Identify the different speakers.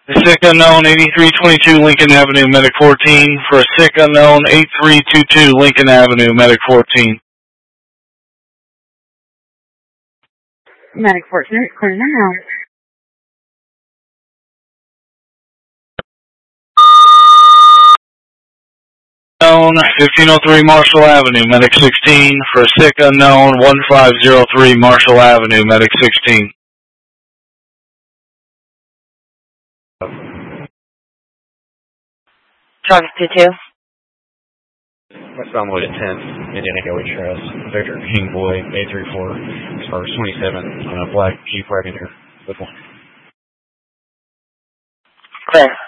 Speaker 1: A sick unknown 8322 Lincoln Avenue, Medic 14. For a sick unknown 8322 Lincoln Avenue, Medic 14.
Speaker 2: Medic 14, clear now.
Speaker 1: Unknown 1503 Marshall Avenue, Medic 16. For a sick unknown 1503 Marshall Avenue, Medic 16.
Speaker 2: Charles 22.
Speaker 3: Westbound Lloyd at 10, Indiana Gateway Trust, Victor King Boy, 834, stars 27, on a black Jeep Wagoneer with one.
Speaker 2: Clear.